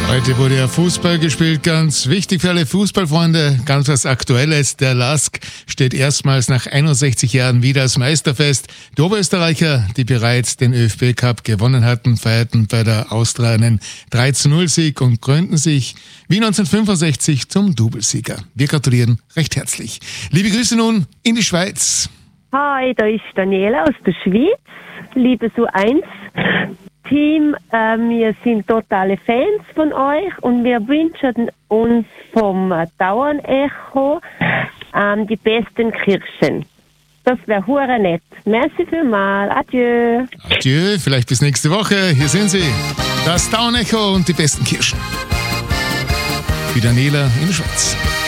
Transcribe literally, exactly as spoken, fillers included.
Heute wurde ja Fußball gespielt, ganz wichtig für alle Fußballfreunde, ganz was Aktuelles. Der LASK steht erstmals nach einundsechzig Jahren wieder als Meister fest. Die Oberösterreicher, die bereits den ÖFB Cup gewonnen hatten, feierten bei der Austria einen drei zu null Sieg und krönten sich wie neunzehnhundertfünfundsechzig zum Doublesieger. Wir gratulieren recht herzlich. Liebe Grüße nun in die Schweiz. Hi, da ist Daniela aus der Schweiz. Liebes U eins Team, äh, wir sind totale Fans von euch und wir wünschen uns vom äh, Dauernecho ähm, die besten Kirschen. Das wäre hure nett. Merci vielmals. Adieu. Adieu, vielleicht bis nächste Woche. Hier sind sie, das Dauernecho und die besten Kirschen. Wie Daniela in der Schweiz.